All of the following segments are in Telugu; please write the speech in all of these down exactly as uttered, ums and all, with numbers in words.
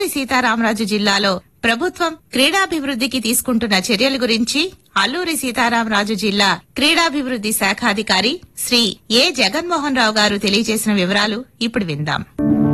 సీతారామరాజు జిల్లాలో ప్రభుత్వం క్రీడాభివృద్ధికి తీసుకుంటున్న చర్యల గురించి అల్లూరి సీతారామరాజు జిల్లా క్రీడాభివృద్ధి శాఖాధికారి శ్రీ ఏ జగన్మోహన్ రావు గారు తెలియజేసిన వివరాలు ఇప్పుడు విందాం.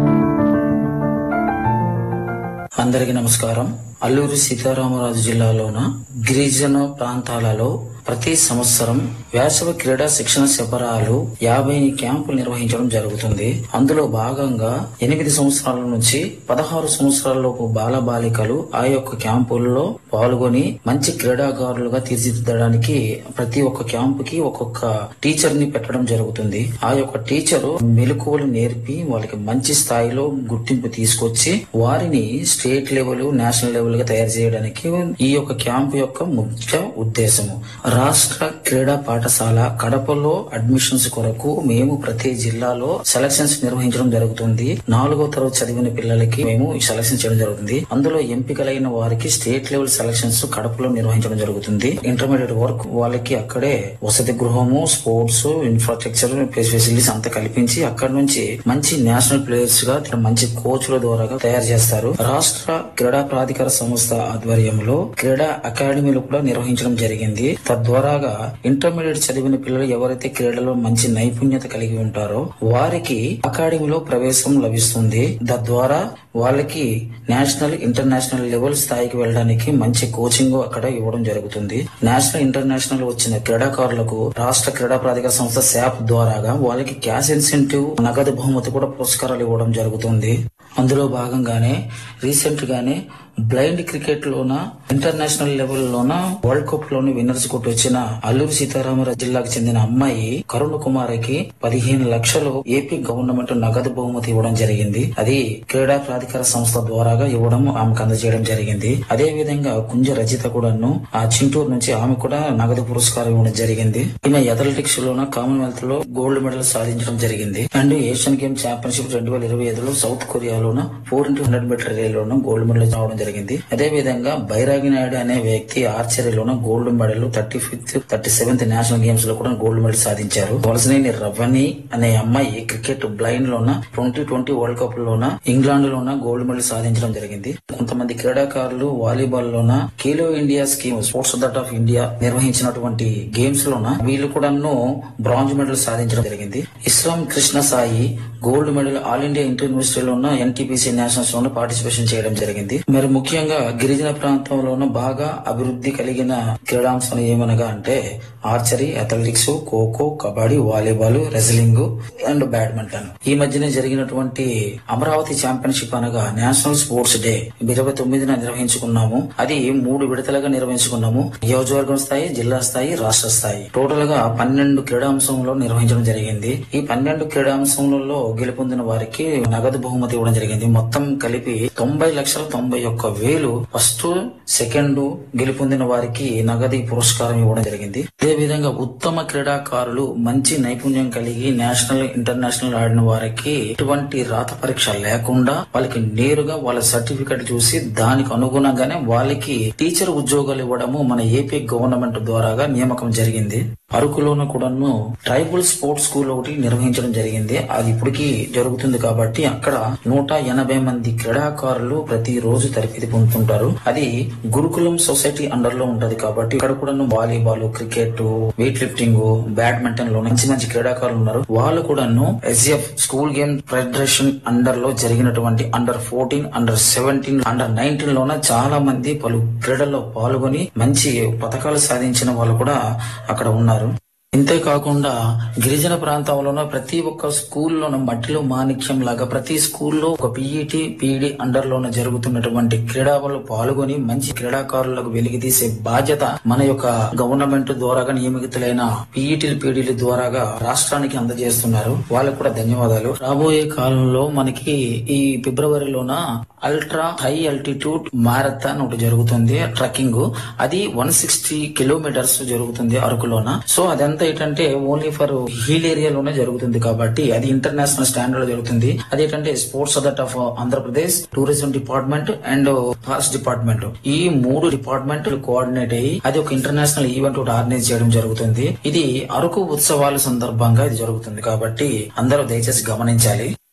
అందరికీ నమస్కారం. అల్లూరి సీతారామరాజు జిల్లాలోన గిరిజన ప్రాంతాలలో ప్రతి సంవత్సరం వేసవి క్రీడా శిక్షణ శిబిరాలు యాభై క్యాంపులు నిర్వహించడం జరుగుతుంది. అందులో భాగంగా ఎనిమిది సంవత్సరాల నుంచి పదహారు సంవత్సరాలలోపు బాలబాలికలు ఆ యొక్క క్యాంపుల్లో పాల్గొని మంచి క్రీడాకారులుగా తీర్చిదిద్దడానికి ప్రతి ఒక్క క్యాంపుకి ఒక్కొక్క టీచర్ ని పెట్టడం జరుగుతుంది. ఆ యొక్క టీచరు మెలకువలు నేర్పి వాళ్ళకి మంచి స్థాయిలో గుర్తింపు తీసుకొచ్చి వారిని స్టేట్ లెవెల్, నేషనల్ లెవెల్ గా తయారు చేయడానికి ఈ యొక్క క్యాంపు యొక్క ముఖ్య ఉద్దేశము. రాష్ట్ర క్రీడా పాఠశాల కడపలో అడ్మిషన్స్ కొరకు మేము ప్రతి జిల్లాలో సెలక్షన్స్ నిర్వహించడం జరుగుతుంది. నాలుగో తరగతి చదివిన పిల్లలకి మేము సెలక్షన్ చేయడం జరుగుతుంది. అందులో ఎంపికలైన వారికి స్టేట్ లెవెల్ సెలక్షన్స్ కడపలో నిర్వహించడం జరుగుతుంది. ఇంటర్మీడియట్ వరకు వాళ్ళకి అక్కడే వసతి గృహము, స్పోర్ట్స్, ఇన్ఫ్రాస్ట్రక్చర్, ఫెసిలిటీస్ అంతా కల్పించి అక్కడ నుంచి మంచి నేషనల్ ప్లేయర్స్ గా మంచి కోచ్ల ద్వారా తయారు చేస్తారు. రాష్ట్ర క్రీడా ప్రాధికార సంస్థ ఆధ్వర్యంలో క్రీడా అకాడమీలు కూడా నిర్వహించడం జరిగింది. తద్వారాగా ఇంటర్మీడియట్ చదివిన పిల్లలు ఎవరైతే క్రీడలో మంచి నైపుణ్యత కలిగి ఉంటారో వారికి అకాడమీలో ప్రవేశం లభిస్తుంది. తద్వారా వాళ్ళకి నేషనల్, ఇంటర్నేషనల్ లెవెల్ స్థాయికి వెళ్ళడానికి మంచి కోచింగ్ అక్కడ ఇవ్వడం జరుగుతుంది. నేషనల్, ఇంటర్నేషనల్ వచ్చిన క్రీడాకారులకు రాష్ట్ర క్రీడా ప్రాధికార సంస్థ శాప్ ద్వారాగా వాళ్ళకి క్యాష్ ఇన్సెంటివ్, నగదు బహుమతి కూడా పురస్కారాలు ఇవ్వడం జరుగుతుంది. అందులో భాగంగానే రీసెంట్ గానే బ్లైండ్ క్రికెట్ లోన ఇంటర్నేషనల్ లెవెల్ లోన వరల్డ్ కప్ లోని విన్నర్స్ కొట్టి వచ్చిన అల్లూరి సీతారామరాజు జిల్లాకు చెందిన అమ్మాయి కరుణ కుమారికి పదిహేను లక్షలు ఏపీ గవర్నమెంట్ నగదు బహుమతి ఇవ్వడం జరిగింది. అది క్రీడా ప్రాధికార సంస్థ ద్వారాగా ఇవ్వడం, ఆమెకు అందజేయడం జరిగింది. అదే విధంగా కుంజ రజిత కూడాను ఆ చింటూరు నుంచి ఆమె కూడా నగదు పురస్కారం ఇవ్వడం జరిగింది. ఈమె అథ్లెటిక్స్ లోన కామన్వెల్త్ లో గోల్డ్ మెడల్ సాధించడం జరిగింది. అండ్ ఏషియన్ గేమ్ ఛాంపియన్షిప్ రెండు వేల ఇరవై ఐదులో south కొరియాలోన four into hundred metre రిలేలోన gold medal రావడం జరిగింది. అదే విధంగా బైరాగి నాయుడు అనే వ్యక్తి ఆర్చరీలోన gold medal thirty fifth thirty seventh national games లో కూడా గోల్డ్ మెడల్ సాధించారు. వలసనేని రవ్వని అనే అమ్మాయి క్రికెట్ బ్లైండ్ లోన ట్వంటీ ట్వంటీ వరల్డ్ కప్ లోన ఇంగ్లాండ్ లోన గోల్డ్ మెడల్ సాధించడం జరిగింది. కొంతమంది క్రీడాకారులు వాలీబాల్ లోన Khelo India scheme, sports authority of India నిర్వహించినటువంటి గేమ్స్ లోన వీళ్ళు కూడా బ్రాంజ్ మెడల్ సాధించడం జరిగింది. ఇస్లాం Krishna Sai gold medal all India inter యూనివర్సిటీలోన NTPC nationals లోన పార్టిసిపేషన్ చేయడం జరిగింది. మరి ముఖ్యంగా గిరిజన ప్రాంతంలోనూ బాగా అభివృద్ధి కలిగిన క్రీడాంశాలు ఏమనగా అంటే archery, athletics, kho kho, kabaddi, volleyball, wrestling and badminton. ఈ మధ్యనే జరిగినటువంటి అమరావతి ఛాంపియన్షిప్ అనగా నేషనల్ స్పోర్ట్స్ డే ఇరవై తొమ్మిదిన నిర్వహించుకున్నాము. అది మూడు విడతలుగా నిర్వహించుకున్నాము. నియోజకవర్గం స్థాయి, జిల్లా స్థాయి, రాష్ట్ర స్థాయి. టోటల్ గా పన్నెండు క్రీడాంశంలో నిర్వహించడం జరిగింది. ఈ పన్నెండు క్రీడాంశంలో గెలుపొందిన వారికి నగదు బహుమతి ఇవ్వడం జరిగింది. మొత్తం కలిపి తొంభై లక్షల తొంభై ఒక్క వేలు ఫస్ట్, సెకండ్ గెలుపొందిన వారికి నగదు పురస్కారం ఇవ్వడం జరిగింది. అదే విధంగా ఉత్తమ క్రీడాకారులు మంచి నైపుణ్యం కలిగి నేషనల్, ఇంటర్నేషనల్ ఆడిన వారికి ఎటువంటి రాత పరీక్ష లేకుండా వాళ్ళకి నేరుగా వాళ్ళ సర్టిఫికెట్ చూసి దానికి అనుగుణంగానే వాళ్ళకి టీచర్ ఉద్యోగాలు ఇవ్వడము మన ఏపీ గవర్నమెంట్ ద్వారాగా నియామకం జరిగింది. అరకులోన కూడాను ట్రైబల్ స్పోర్ట్స్ స్కూల్ ఒకటి నిర్వహించడం జరిగింది. అది ఇప్పటికీ జరుగుతుంది కాబట్టి అక్కడ నూట ఎనభై మంది క్రీడాకారులు ప్రతి రోజు తరబితి పొందుతుంటారు. అది గురుకులం సొసైటీ అండర్ లో ఉంటది కాబట్టి ఇక్కడ కూడా volleyball, cricket, weight lifting, badminton లో మంచి మంచి క్రీడాకారులు ఉన్నారు. వాళ్ళు కూడాను SF school game federation under లో జరిగినటువంటి under fourteen, under seventeen, under nineteen లోన చాలా మంది పలు క్రీడల్లో పాల్గొని మంచి పథకాలు సాధించిన వాళ్ళు కూడా అక్కడ ఉన్నారు. ఇంతేకాకుండా గిరిజన ప్రాంతంలోన ప్రతి ఒక్క స్కూల్లోన మట్టిలో మాణిక్యం లాగా ప్రతి స్కూల్లో ఒక పీఈటీ, పీఈడీ అండర్ లోన జరుగుతున్నటువంటి క్రీడలలో పాల్గొని మంచి క్రీడాకారులకు వెలికితీసే బాధ్యత మన యొక్క గవర్నమెంట్ ద్వారాగా నియమితులైన పీఈటీ, పీఈడీల ద్వారాగా రాష్ట్రానికి అందజేస్తున్నారు. వాళ్ళకు కూడా ధన్యవాదాలు. రాబోయే కాలంలో మనకి ఈ ఫిబ్రవరిలోన అల్ట్రా హై ఆల్టిట్యూడ్ మారథాన్ ఒకటి జరుగుతుంది, ట్రెక్కింగ్. అది వన్ సిక్స్టీ కిలోమీటర్స్ జరుగుతుంది అరకులోన. సో అదంతా ఏంటంటే ఓన్లీ ఫర్ హిల్ ఏరియాలోనే జరుగుతుంది కాబట్టి అది ఇంటర్నేషనల్ స్టాండర్డ్ లో జరుగుతుంది. అదేంటంటే sports authority of Andhra Pradesh, tourism department and forest department, ఈ మూడు డిపార్ట్మెంట్ కోఆర్డినేట్ అయ్యి అది ఒక ఇంటర్నేషనల్ ఈవెంట్ ఒకటి ఆర్గనైజ్ చేయడం జరుగుతుంది. ఇది అరకు ఉత్సవాల సందర్భంగా ఇది జరుగుతుంది కాబట్టి అందరూ దయచేసి గమనించాలి.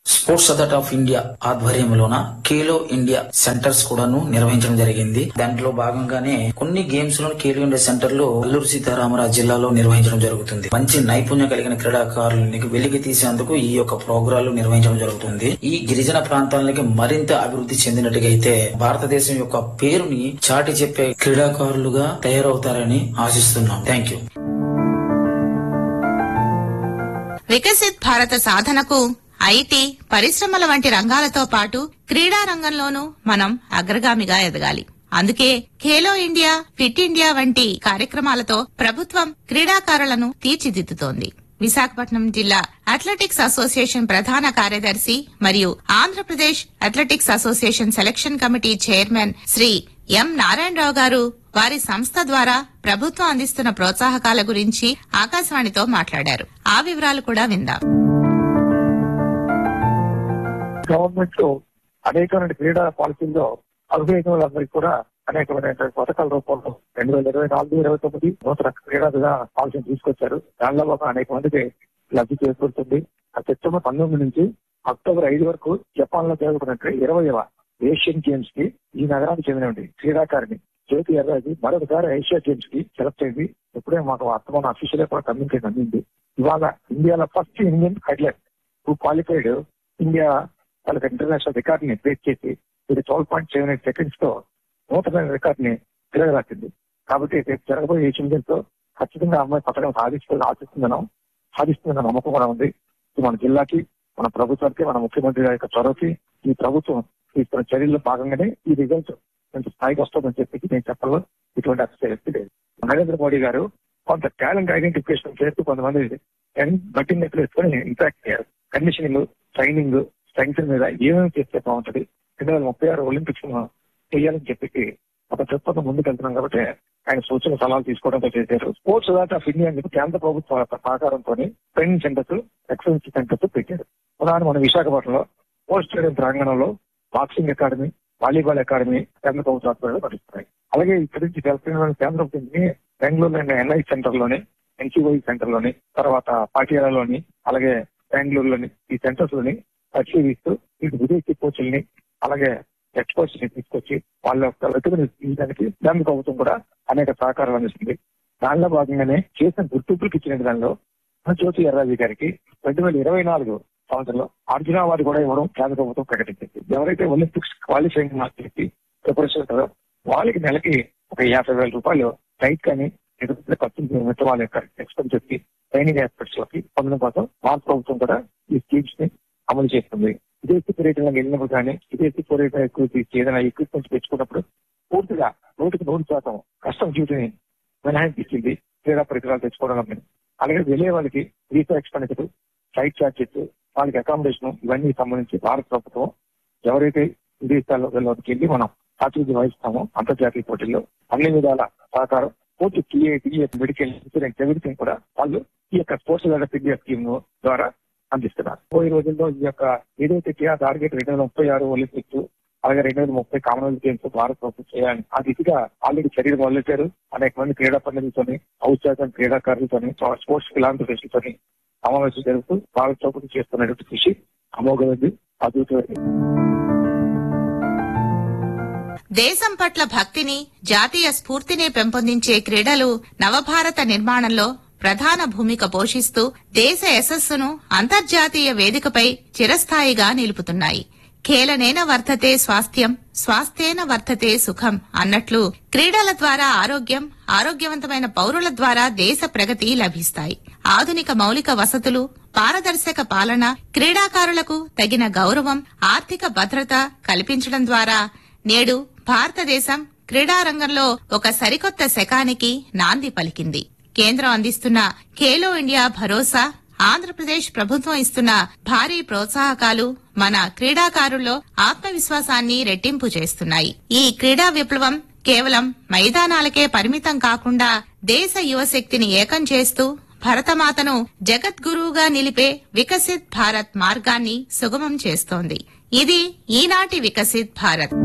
Sports authority of India ఆధ్వర్యంలోన Khelo India centres కూడాను నిర్వహించడం జరిగింది. దాంట్లో భాగంగానే కొన్ని గేమ్స్ లో ఖేలో ఇండియా సెంటర్ లో అల్లూరు సీతారామరాజు జిల్లాలో నిర్వహించడం జరుగుతుంది. మంచి నైపుణ్యం కలిగిన క్రీడాకారులకు వెలికి తీసేందుకు ఈ యొక్క ప్రోగ్రాలు నిర్వహించడం జరుగుతుంది. ఈ గిరిజన ప్రాంతాలకి మరింత అభివృద్ధి చెందినట్టుగా అయితే భారతదేశం యొక్క పేరుని చాటి చెప్పే క్రీడాకారులుగా తయారవుతారని ఆశిస్తున్నాం. Thank you. వికసిత్ భారత సాధనకు ఐటీ, పరిశ్రమల వంటి రంగాలతో పాటు క్రీడా రంగంలోనూ మనం అగ్రగామిగా ఎదగాలి. అందుకే ఖేలో ఇండియా, ఫిట్ ఇండియా వంటి కార్యక్రమాలతో ప్రభుత్వం క్రీడాకారులను తీర్చిదిద్దుతోంది. విశాఖపట్నం జిల్లా అథ్లెటిక్స్ అసోసియేషన్ ప్రధాన కార్యదర్శి మరియు Andhra Pradesh athletics association selection committee chairman Shri ఎం నారాయణరావు గారు వారి సంస్థ ద్వారా ప్రభుత్వం అందిస్తున్న ప్రోత్సాహకాల గురించి ఆకాశవాణితో మాట్లాడారు. ఆ వివరాలు కూడా విందాం. గవర్నమెంట్ లో అనేకమైన క్రీడా పాలసీల్లో అభివృద్ధి వాళ్ళందరికీ కూడా అనేకమైన పథకాల రూపంలో రెండు వేల ఇరవై నాలుగు ఇరవై తొమ్మిది నూతన క్రీడా విధాన పాలసీని తీసుకొచ్చారు. దానిలో ఒక అనేక మందికి లబ్ధి చేకూరుతుంది. ఆ సెప్టెంబర్ పంతొమ్మిది నుంచి అక్టోబర్ ఐదు వరకు జపాన్ లో జరుగుతున్నట్టు ఇరవైవ ఏషియన్ గేమ్స్ కి ఈ నగరానికి చెందిన క్రీడాకారిణి జ్యోతి ఎర్రాజీ మరొకసారి ఏషియా గేమ్స్ కి సెలెక్ట్ అయింది. ఇప్పుడే మాకు అర్థమైన అఫీషియల్ కూడా కమ్యూనికేషన్ అందింది. ఇవాళ ఇండియాలో first Indian athlete who qualified India వాళ్ళకి ఇంటర్నేషనల్ రికార్డ్ ని బ్రేక్ చేసి ఇది twelve point seven eight seconds తో నూతన రికార్డ్ ని తిరగరాసింది. కాబట్టి రేపు జరగబోయే ఏషియన్ గేమ్స్ తో ఖచ్చితంగా అమ్మాయి పథకం సాధిస్తుంది ఆశిస్తుందనం సాధిస్తుందన్న నమ్మకం కూడా ఉంది. మన జిల్లాకి, మన ప్రభుత్వానికి, మన ముఖ్యమంత్రి యొక్క చొరవకి ఈ ప్రభుత్వం తీసుకున్న చర్యల్లో భాగంగానే ఈ రిజల్ట్ కొంచెం స్థాయికి వస్తుందని చెప్పి నేను చెప్పాలో ఇటువంటి అసలు లేదు. నరేంద్ర మోడీ గారు కొంత టాలెంట్ ఐడెంటిఫికేషన్ చేస్తూ కొంతమంది బట్టింగ్ నెట్లు వేసుకొని ఇంపాక్ట్ చేయాలి. కండిషనింగ్, ట్రైనింగ్, స్ట్రెంగ్త్ మీద ఏమేమి చేస్తే బాగుంటుంది, రెండు వేల ముప్పై ఆరు ఒలింపిక్స్ చేయాలని చెప్పి ఒక దృక్పథం ముందుకు వెళ్తున్నాం. కాబట్టి ఆయన సూచన సలహాలు తీసుకోవడంతో చేశారు. స్పోర్ట్స్ అథారిటీ ఆఫ్ ఇండియా కేంద్ర ప్రభుత్వ సహకారంతో ట్రైనింగ్ సెంటర్స్, ఎక్సలెన్స్ సెంటర్స్ పెట్టారు. ఉదాహరణ మన విశాఖపట్నంలో స్పోర్ట్స్ స్టేడియం ప్రాంగణంలో బాక్సింగ్ అకాడమీ, వాలీబాల్ అకాడమీ కేంద్ర ప్రభుత్వ ఆధ్వర్యంలో నడుస్తున్నాయి. అలాగే ఇక్కడి నుంచి తెలంగాణ కేంద్రం బెంగళూరులోని ఎన్ఐ సెంటర్ లోని, ఎన్సీఓఈ సెంటర్ లోని, తర్వాత పాటియాలాలోని, అలాగే బెంగళూరులోని ఈ సెంటర్స్ లోని పరిశీలిస్తూ ఇటు విదేశీ కోచ్ల్ని అలాగే ఎక్స్పర్ట్స్ ని తీసుకొచ్చి వాళ్ళ యొక్క వెతుకుని తీయడానికి కేంద్ర ప్రభుత్వం కూడా అనేక సహకారాలు అందిస్తుంది. దానిలో భాగంగానే చేసిన గుర్తింపులకు ఇచ్చిన దానిలో జ్యోతి ఎర్రాజీ గారికి రెండు వేల ఇరవై నాలుగు సంవత్సరంలో అర్జున అవార్డు కూడా ఇవ్వడం కేంద్ర ప్రభుత్వం ప్రకటించింది. ఎవరైతే ఒలింపిక్స్ క్వాలిఫైయింగ్ మార్క్స్ ప్రిపరేషన్ ఉంటారో వాళ్ళకి నెలకి ఒక యాభై వేల రూపాయలు రైట్ కానీ ఎదురు ఖర్చు వాళ్ళ యొక్క ఎక్స్పెన్సెస్ కి, ట్రైనింగ్ ఎక్స్పర్ట్స్ లోకి పొందడం కోసం భారత ప్రభుత్వం కూడా ఈ స్కీమ్స్ ని అమలు చేస్తుంది. విదేశీ పర్యటనకు వెళ్ళినప్పుడు కానీ, విదేశీ పర్యటన ఎక్కువ ఏదైనా ఎక్విప్మెంట్స్ తెచ్చుకున్నప్పుడు పూర్తిగా నూటికి నూరు శాతం కస్టమ్ డ్యూటీని మినహాయింపు ఇచ్చింది క్రీడా పరికరాలు తెచ్చుకోవడం. అలాగే వెళ్లే వాళ్ళకి వీసా ఎక్స్పెండిచర్, ఫ్లైట్ ఛార్జెస్, వాళ్ళకి అకామిడేషన్ ఇవన్నీ సంబంధించి భారత ప్రభుత్వం ఎవరైతే విదేశాల్లో వెళ్ళి మనం ప్రాతినిధ్యం వహిస్తామో అంతర్జాతీయ పోటీల్లో అన్ని విధాల సహకారం పూర్తి TA, TA, medical insurance everything కూడా వాళ్ళు ఈ యొక్క స్పోర్ట్స్ అథారిటీ ఇండియా స్కీమ్ ద్వారా అందిస్తున్నారు. ఈ రోజుల్లో ఈ యొక్క ఏదైతే టార్గెట్ రెండు వేల ముప్పై ఆరు ఒలింపిక్స్ అలాగే రెండు వేల ముప్పై కామన్వెల్త్ గేమ్స్ భారత ప్రభుత్వం చేయాలని ఆ దిశగా ఆల్రెడీ చర్యలు మొదలెట్టారు. అనేక మంది క్రీడా పండితులతోని, ఔత్సాహిక క్రీడాకారులతోని, స్పోర్ట్స్ ఫిలాంథ్రపిస్టులతోని సమావేశం జరుగుతూ భారత ప్రభుత్వం చేస్తున్నటువంటి కృషి అమోఘమైంది, అద్భుతమైంది. దేశం పట్ల భక్తిని, జాతీయ స్ఫూర్తిని పెంపొందించే క్రీడలు నవభారత నిర్మాణంలో ప్రధాన భూమిక పోషిస్తూ దేశ యశస్సును అంతర్జాతీయ వేదికపై చిరస్థాయిగా నిలుపుతున్నాయి. ఖేలనేన వర్ధతే స్వాస్థ్యం, స్వాస్థ్యేన వర్ధతే సుఖం అన్నట్లు క్రీడల ద్వారా ఆరోగ్యం, ఆరోగ్యవంతమైన పౌరుల ద్వారా దేశ ప్రగతి లభిస్తాయి. ఆధునిక మౌలిక వసతులు, పారదర్శక పాలన, క్రీడాకారులకు తగిన గౌరవం, ఆర్థిక భద్రత కల్పించడం ద్వారా నేడు భారతదేశం క్రీడారంగంలో ఒక సరికొత్త శకానికి నాంది పలికింది. కేంద్రం అందిస్తున్న ఖేలో ఇండియా భరోసా, ఆంధ్రప్రదేశ్ ప్రభుత్వం ఇస్తున్న భారీ ప్రోత్సాహకాలు మన క్రీడాకారుల్లో ఆత్మవిశ్వాసాన్ని రెట్టింపు చేస్తున్నాయి. ఈ క్రీడా విప్లవం కేవలం మైదానాలకే పరిమితం కాకుండా దేశ యువశక్తిని ఏకం చేస్తూ భరతమాతను జగద్గురువుగా నిలిపే వికసిత్ భారత్ మార్గాన్ని సుగమం చేస్తోంది. ఇది ఈనాటి వికసిత్ భారత్.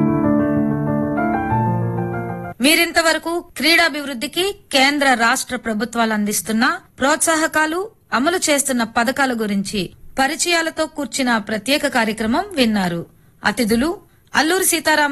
మీరింతవరకు క్రీడాభివృద్ధికి కేంద్ర రాష్ట్ర ప్రభుత్వాలు అందిస్తున్న ప్రోత్సాహకాలు, అమలు చేస్తున్న పథకాల గురించి పరిచయాలతో కూర్చిన ప్రత్యేక కార్యక్రమం విన్నారు. అతిథులు అల్లూరి సీతారామ